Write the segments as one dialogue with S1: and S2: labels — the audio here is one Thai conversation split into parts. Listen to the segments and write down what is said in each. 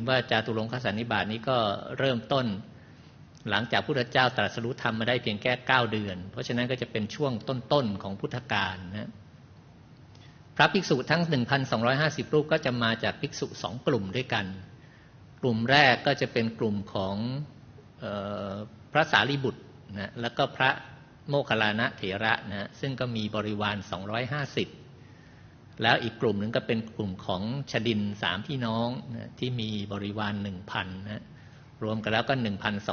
S1: ว่าจาตุรงคสันนิบาตนี้ก็เริ่มต้นหลังจากพุทธเจ้าตรัสรู้ธรรมมาได้เพียงแค่9 เดือนเพราะฉะนั้นก็จะเป็นช่วงต้นๆของพุทธกาลนะพระภิกษุทั้ง 1,250 รูปก็จะมาจากภิกษุ2 กลุ่มด้วยกันกลุ่มแรกก็จะเป็นกลุ่มของพระสารีบุตรนะแล้วก็พระโมคคัลลานะเถระนะซึ่งก็มีบริวาร250แล้วอีกกลุ่มหนึ่งก็เป็นกลุ่มของชดิน3 พี่น้องนะที่มีบริวาร 1,000 นะรวมกันแล้วก็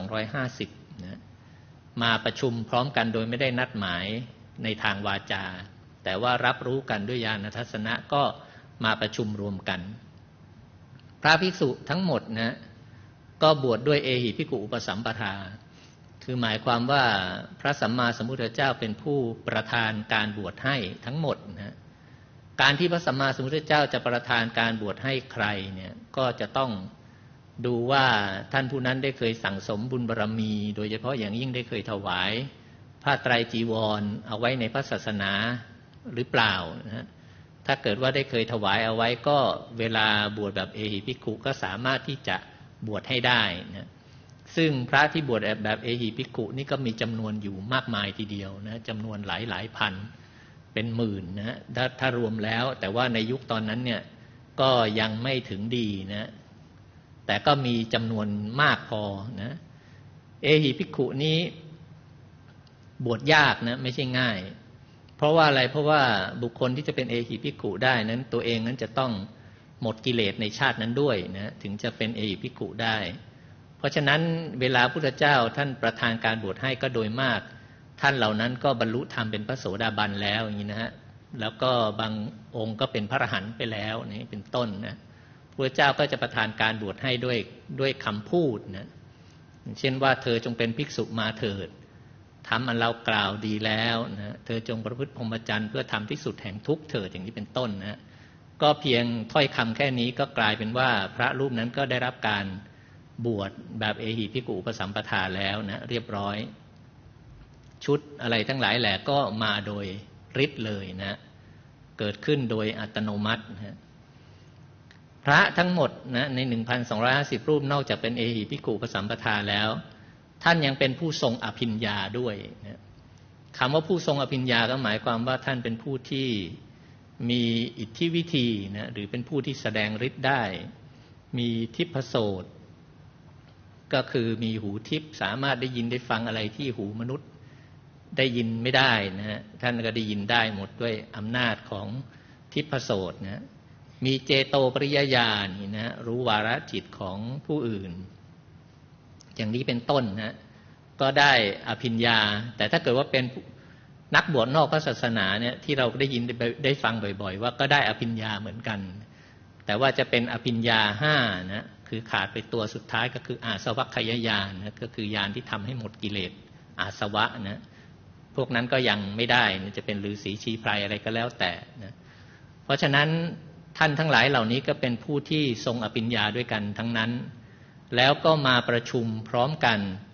S1: 1,250 นะมาประชุมพร้อมกันโดยไม่ได้นัดหมายในทางวาจาแต่ว่ารับรู้กันด้วยญาณทัศนะก็มาประชุมรวมกันพระภิกษุทั้งหมดนะก็บวชด้วยเอหิภิกขุอุปสัมปทาคือหมายความว่าพระสัมมาสัมพุทธเจ้าเป็นผู้ประทานการบวชให้ทั้งหมดนะการที่พระสัมมาสัมพุทธเจ้าจะประทานการบวชให้ใครเนี่ยก็จะต้องดูว่าท่านผู้นั้นได้เคยสั่งสมบุญบารมีโดยเฉพาะอย่างยิ่งได้เคยถวายผ้าไตรจีวรเอาไว้ในพระศาสนาหรือเปล่านะถ้าเกิดว่าได้เคยถวายเอาไว้ก็เวลาบวชแบบเอหิภิกขุก็สามารถที่จะบวชให้ได้นะซึ่งพระที่บวชแบบเอหิภิกขุนี่ก็มีจำนวนอยู่มากมายทีเดียวนะจำนวนหลายพันเป็นหมื่นนะถ้ารวมแล้วแต่ว่าในยุคตอนนั้นเนี่ยก็ยังไม่ถึงดีนะแต่ก็มีจำนวนมากพอนะเอหิภิกขุนี้บวชยากนะไม่ใช่ง่ายเพราะว่าอะไรเพราะว่าบุคคลที่จะเป็นเอหิภิกขุได้นั้นตัวเองนั้นจะต้องหมดกิเลสในชาตินั้นด้วยนะถึงจะเป็นเอหิภิกขุได้เพราะฉะนั้นเวลาพุทธเจ้าท่านประทานการบวชให้ก็โดยมากท่านเหล่านั้นก็บรรลุธรรมเป็นพระโสดาบันแล้วอย่างนี้นะฮะแล้วก็บางองค์ก็เป็นพระอรหันต์ไปแล้วนี่เป็นต้นนะพระเจ้าก็จะประทานการบวชให้ด้วยคำพูดนะเช่นว่าเธอจงเป็นภิกษุมาเถิดทำอันเรากล่าวดีแล้วนะเธอจงประพฤติพรหมจรรย์เพื่อทำที่สุดแห่งทุกข์เถิดอย่างนี้เป็นต้นนะก็เพียงถ้อยคำแค่นี้ก็กลายเป็นว่าพระรูปนั้นก็ได้รับการบวชแบบเอหิภิกขุอุปสัมปทาแล้วนะเรียบร้อยชุดอะไรทั้งหลายแหละก็มาโดยฤทธิ์เลยนะเกิดขึ้นโดยอัตโนมัตินะพระทั้งหมดนะใน 1,250 รูปนอกจากเป็นเอหิภิกขุอุปสัมปทาแล้วท่านยังเป็นผู้ทรงอภิญญาด้วยนะคำว่าผู้ทรงอภิญญาก็หมายความว่าท่านเป็นผู้ที่มีอิทธิวิธีนะหรือเป็นผู้ที่แสดงฤทธิ์ได้มีทิพโสตก็คือมีหูทิพย์สามารถได้ยินได้ฟังอะไรที่หูมนุษย์ได้ยินไม่ได้นะฮะท่านก็ได้ยินได้หมดด้วยอำนาจของทิพโสตนะมีเจโตปริยญาณนะรู้วาระจิตของผู้อื่นอย่างนี้เป็นต้นนะก็ได้อภิญญาแต่ถ้าเกิดว่าเป็นนักบวชนอกพระศาสนาเนี่ยที่เราได้ยินได้ฟังบ่อยๆว่าก็ได้อภิญญาเหมือนกันแต่ว่าจะเป็นอภิญญา5นะคือขาดไปตัวสุดท้ายก็คืออาสวัคคยญาณนะก็คือญาณที่ทำให้หมดกิเลสอาสวะนะพวกนั้นก็ยังไม่ได้จะเป็นฤาษีชีไพรอะไรก็แล้วแต่นะเพราะฉะนั้นท่านทั้งหลายเหล่านี้ก็เป็นผู้ที่ทรงอภิญญาด้วยกันทั้งนั้นแล้วก็มาประชุมพร้อมกัน